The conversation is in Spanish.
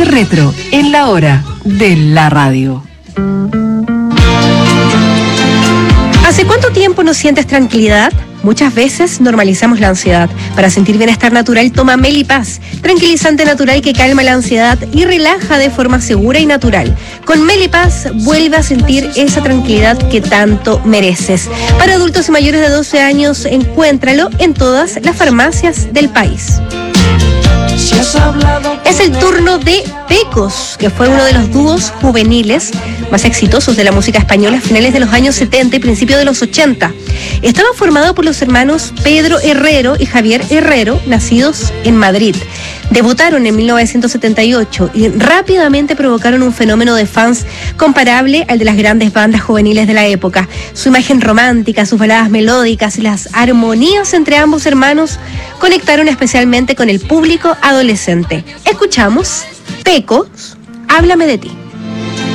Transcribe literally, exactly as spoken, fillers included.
Noche Retro, en la hora de la radio. ¿Hace cuánto tiempo no sientes tranquilidad? Muchas veces normalizamos la ansiedad. Para sentir bienestar natural, toma Melipaz, tranquilizante natural que calma la ansiedad y relaja de forma segura y natural. Con Melipaz vuelve a sentir esa tranquilidad que tanto mereces. Para adultos y mayores de doce años, encuéntralo en todas las farmacias del país. Es el turno de Pecos, que fue uno de los dúos juveniles más exitosos de la música española a finales de los años setenta y principios de los ochenta. Estaba formado por los hermanos Pedro Herrero y Javier Herrero, nacidos en Madrid. Debutaron en mil novecientos setenta y ocho y rápidamente provocaron un fenómeno de fans comparable al de las grandes bandas juveniles de la época. Su imagen romántica, sus baladas melódicas y las armonías entre ambos hermanos conectaron especialmente con el público adolescente. Escuchamos Pecos, Háblame de ti.